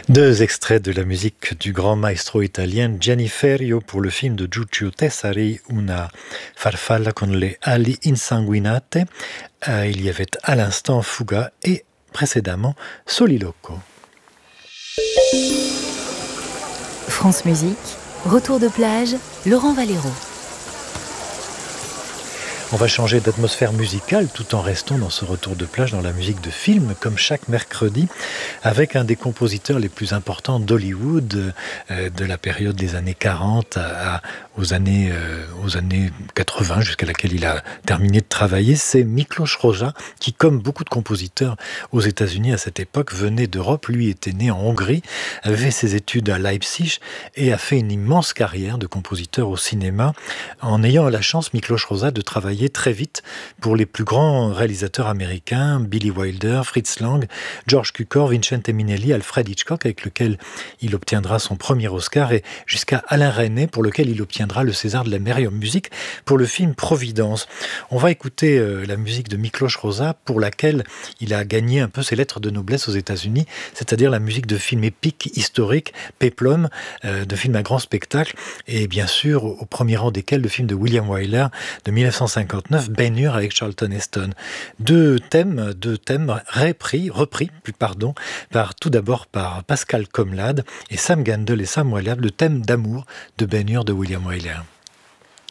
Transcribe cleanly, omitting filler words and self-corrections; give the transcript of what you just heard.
Deux extraits de la musique du grand maestro italien Gianni Ferrio pour le film de Giugiu Tessari, Una farfalla con le ali insanguinate. Il y avait à l'instant Fuga et précédemment Soliloquo. France Musique, retour de plage, Laurent Valero. On va changer d'atmosphère musicale tout en restant dans ce retour de plage dans la musique de film, comme chaque mercredi, avec un des compositeurs les plus importants d'Hollywood de la période des années 40 aux années 80, jusqu'à laquelle il a terminé de travailler. C'est Miklos Rozsa, qui, comme beaucoup de compositeurs aux États-Unis à cette époque, venait d'Europe. Lui était né en Hongrie, avait fait ses études à Leipzig et a fait une immense carrière de compositeur au cinéma, en ayant la chance, Miklos Rozsa, de travailler très vite pour les plus grands réalisateurs américains, Billy Wilder, Fritz Lang, George Cukor, Vincente Minnelli, Alfred Hitchcock, avec lequel il obtiendra son premier Oscar, et jusqu'à Alain Resnais, pour lequel il obtiendra le César de la meilleure musique pour le film Providence. On va écouter la musique de Miklos Rozsa, pour laquelle il a gagné un peu ses lettres de noblesse aux États-Unis, c'est-à-dire la musique de films épiques, historiques, péplum, de films à grand spectacle, et bien sûr, au premier rang desquels le film de William Wyler de 1959, Ben-Hur avec Charlton Heston. Deux thèmes repris, tout d'abord par Pascal Comlade et Sam Gendel et Sam Wyler, le thème d'amour de Ben-Hur de William Wyler.